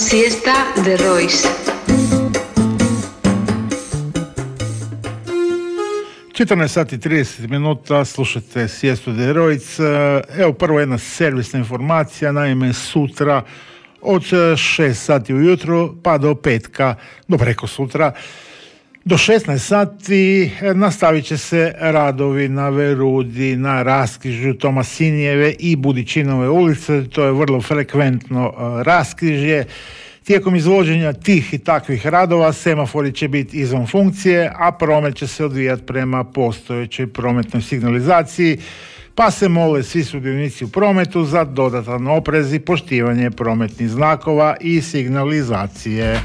Siesta de Royce. 14 sati i 30 minuta, slušate Siestu de Royce. Evo prvo jedna servisna informacija, naime sutra od 6 sati ujutro pa do petka, do preko sutra, do 16 sati nastavit će se radovi na Verudi, na raskrižju Tomasinijeve i Budičinove ulice. To je vrlo frekventno raskrižje. Tijekom izvođenja tih i takvih radova semafori će biti izvan funkcije, a promet će se odvijati prema postojećoj prometnoj signalizaciji, pa se mole svi sudionici u prometu za dodatan oprez i poštivanje prometnih znakova i signalizacije.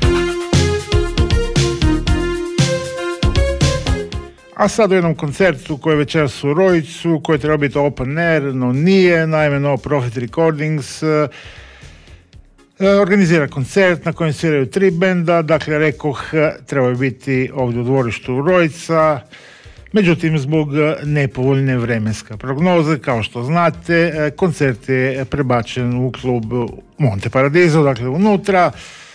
A sad u jednom koncertu koji je večeras u Rojcu, koji treba biti open air, no nije, naime No Profit Recordings organizira koncert na kojem sviraju 3 benda, dakle rekoh trebaju biti ovdje u dvorištu Rojca, međutim zbog nepovoljne vremenske prognoze, kao što znate, koncert je prebačen u klub Monte Paradiso, dakle unutra.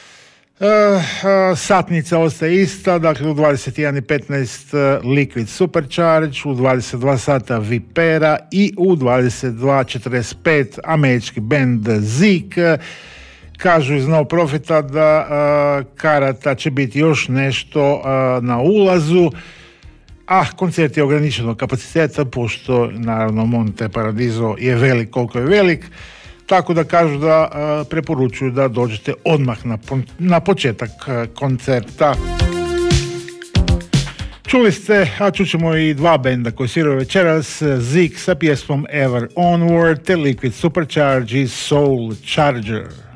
Satnica ostaje ista, dakle u 21:15 Liquid Supercharge, u 22 sata Vipera i u 22:45 američki band Zik. Kažu iz No Profita da karata će biti još nešto na ulazu, a koncert je ograničenog kapaciteta, pošto naravno Monte Paradiso je velik koliko je velik, tako da kažu da preporučuju da dođete odmah na početak koncerta. Čuli ste, a čućemo i 2 benda koji sviraju večeras, Zik sa pjesmom Ever Onward te Liquid Supercharge i Soul Charger.